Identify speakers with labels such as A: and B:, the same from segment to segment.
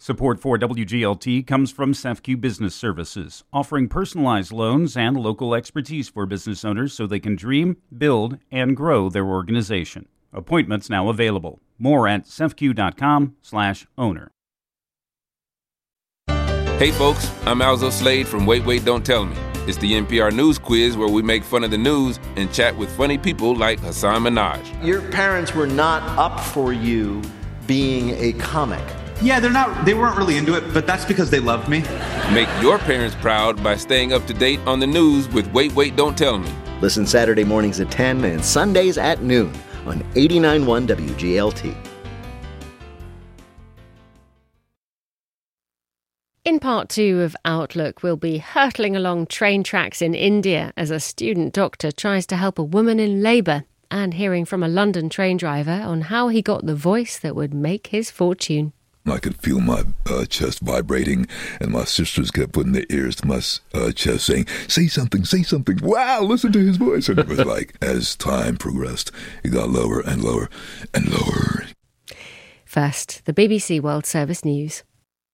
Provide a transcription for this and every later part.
A: Support for WGLT comes from CEFCU Business Services, offering personalized loans and local expertise for business owners so they can dream, build, and grow their organization. Appointments now available. More at cefcu.com/owner.
B: Hey folks, I'm Alzo Slade from Wait, Wait, Don't Tell Me. It's the NPR News Quiz where we make fun of the news and chat with funny people like Hassan Minhaj.
C: Your parents were not up for you being a comic.
D: Yeah, they weren't really into it, but that's because they loved me.
B: Make your parents proud by staying up to date on the news with Wait, Wait, Don't Tell Me.
C: Listen Saturday mornings at 10 and Sundays at noon on 89.1 WGLT.
E: In part 2 of Outlook, we'll be hurtling along train tracks in India as a student doctor tries to help a woman in labour, and hearing from a London train driver on how he got the voice that would make his fortune.
F: I could feel my chest vibrating, and my sisters kept putting their ears to my chest saying, say something, say something. Wow, listen to his voice. And it was like, as time progressed, it got lower and lower and lower.
E: First, the BBC World Service News.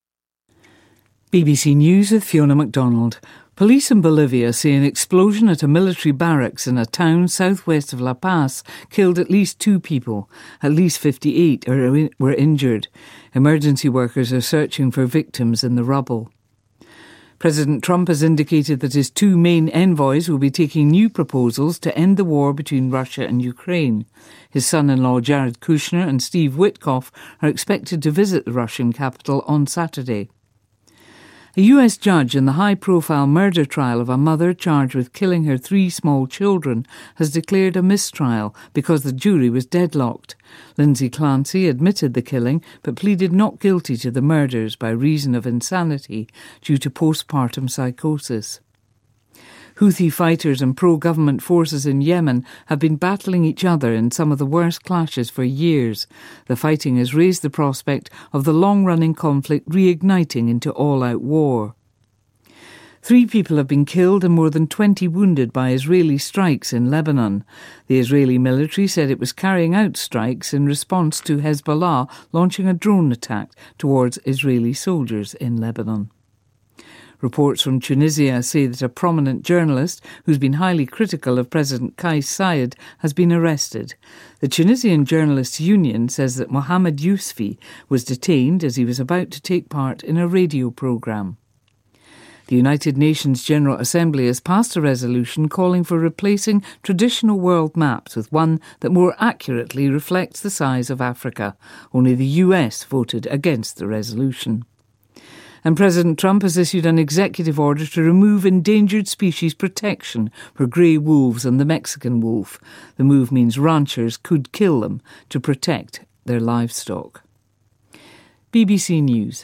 G: BBC News with Fiona MacDonald. Police in Bolivia say an explosion at a military barracks in a town southwest of La Paz killed at least 2 people. At least 58 were injured. Emergency workers are searching for victims in the rubble. President Trump has indicated that his 2 main envoys will be taking new proposals to end the war between Russia and Ukraine. His son-in-law Jared Kushner and Steve Witkoff are expected to visit the Russian capital on Saturday. A US judge in the high-profile murder trial of a mother charged with killing her 3 small children has declared a mistrial because the jury was deadlocked. Lindsay Clancy admitted the killing but pleaded not guilty to the murders by reason of insanity due to postpartum psychosis. Houthi fighters and pro-government forces in Yemen have been battling each other in some of the worst clashes for years. The fighting has raised the prospect of the long-running conflict reigniting into all-out war. 3 people have been killed and more than 20 wounded by Israeli strikes in Lebanon. The Israeli military said it was carrying out strikes in response to Hezbollah launching a drone attack towards Israeli soldiers in Lebanon. Reports from Tunisia say that a prominent journalist who's been highly critical of President Kais Saied has been arrested. The Tunisian Journalists' Union says that Mohamed Yousfi was detained as he was about to take part in a radio programme. The United Nations General Assembly has passed a resolution calling for replacing traditional world maps with one that more accurately reflects the size of Africa. Only the US voted against the resolution. And President Trump has issued an executive order to remove endangered species protection for grey wolves and the Mexican wolf. The move means ranchers could kill them to protect their livestock. BBC News.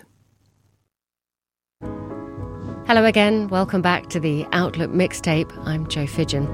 E: Hello again, welcome back to the Outlook Mixtape. I'm Jo Fidgen.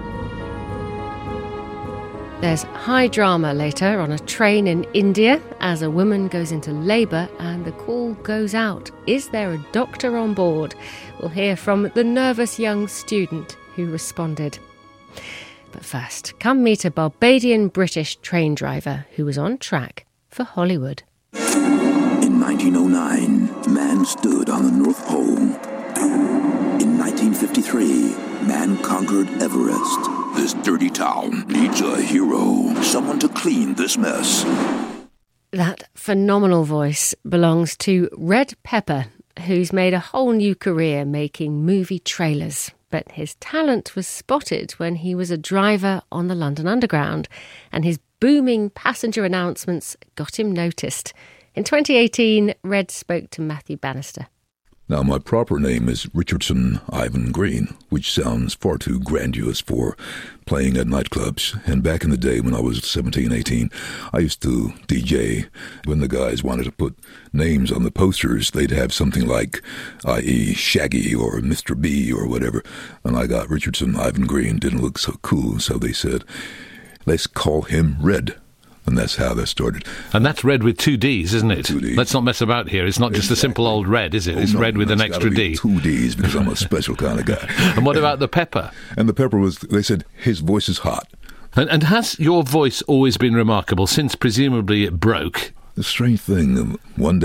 E: There's high drama later on a train in India as a woman goes into labour and the call goes out. Is there a doctor on board? We'll hear from the nervous young student who responded. But first, come meet a Barbadian-British train driver who was on track for Hollywood.
H: In 1909, man stood on the North Pole. In 1953, man conquered Everest. This dirty town needs a hero, someone to clean this mess.
E: That phenomenal voice belongs to Red Pepper, who's made a whole new career making movie trailers. But his talent was spotted when he was a driver on the London Underground, and his booming passenger announcements got him noticed. In 2018, Red spoke to Matthew Bannister.
F: Now, my proper name is Richardson Ivan Green, which sounds far too grandiose for playing at nightclubs. And back in the day when I was 17, 18, I used to DJ. When the guys wanted to put names on the posters, they'd have something like, i.e. Shaggy or Mr. B or whatever. And I got Richardson Ivan Green. Didn't look so cool, so they said, let's call him Red. And that's how that started.
I: And that's Red with 2 Ds, isn't it?
F: 2 Ds.
I: Let's not mess about here. It's not just a simple old Red, is it? It's Red with an extra D.
F: 2 Ds, because I'm a special kind of guy.
I: And what about the Pepper?
F: And the Pepper was, they said, his voice is hot.
I: And has your voice always been remarkable, since presumably it broke?
F: The strange thing, one day